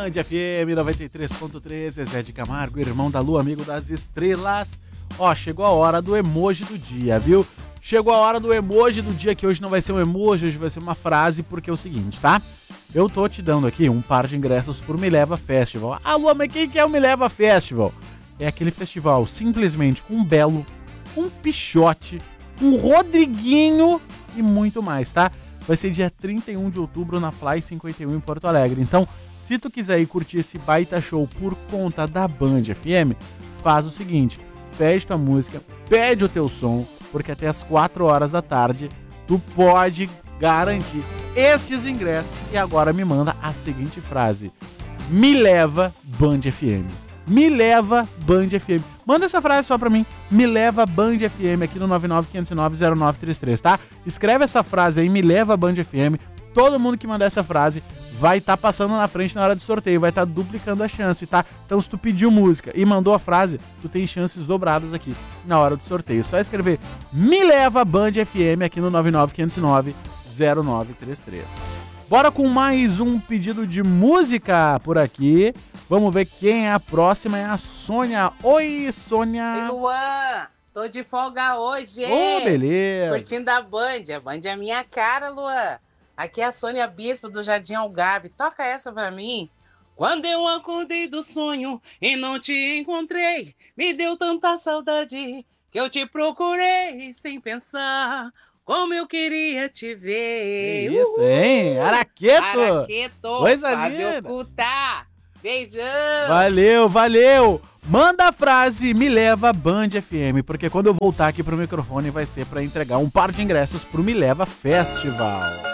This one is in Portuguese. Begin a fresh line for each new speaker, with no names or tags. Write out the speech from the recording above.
Band FM 93.3, Zezé de Camargo, irmão da lua, amigo das estrelas. Ó, chegou a hora do emoji do dia, viu? Chegou a hora do emoji do dia, que hoje não vai ser um emoji, hoje vai ser uma frase, porque é o seguinte, tá? Eu tô te dando aqui um par de ingressos pro Me Leva Festival. Ah, Lua, mas quem que é o Me Leva Festival? É aquele festival simplesmente com um Belo, um Pichote, um Rodriguinho e muito mais, tá? Vai ser dia 31 de outubro na Fly 51 em Porto Alegre. Então, se tu quiser ir curtir esse baita show por conta da Band FM, faz o seguinte, pede tua música, pede o teu som, porque até as 4 horas da tarde tu pode garantir estes ingressos. E agora me manda a seguinte frase: Me leva Band FM. Me leva Band FM. Manda essa frase só pra mim. Me leva Band FM aqui no 995090933, tá? Escreve essa frase aí, Me leva Band FM. Todo mundo que mandar essa frase vai estar passando na frente na hora do sorteio, vai estar duplicando a chance, tá? Então se tu pediu música e mandou a frase, tu tem chances dobradas aqui na hora do sorteio. Só escrever Me leva Band FM aqui no 995090933. Bora com mais um pedido de música por aqui. Vamos ver quem é a próxima, é a Sônia. Oi, Sônia.
Oi, Luan. Tô de folga hoje.
Ô, beleza.
Curtindo a Band é a minha cara, Luan. Aqui é a Sônia Bispo do Jardim Algarve. Toca essa pra mim. Quando eu acordei do sonho e não te encontrei, me deu tanta saudade que eu te procurei sem pensar. Como eu queria te ver.
É isso, hein? Araqueto.
Araqueto.
Coisa
Faz eu
linda.
escutar. Beijão.
Valeu, valeu. Manda a frase Me leva Band FM, porque quando eu voltar aqui pro microfone vai ser pra entregar um par de ingressos pro Me Leva Festival.